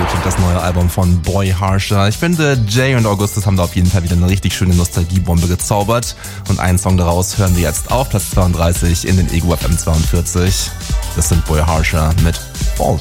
klingt das neue Album von Boy Harsher. Ich finde, Jay und Augustus haben da auf jeden Fall wieder eine richtig schöne Nostalgiebombe gezaubert. Und einen Song daraus hören wir jetzt auf Platz 32 in den Ego FM 42. Das sind Boy Harsher mit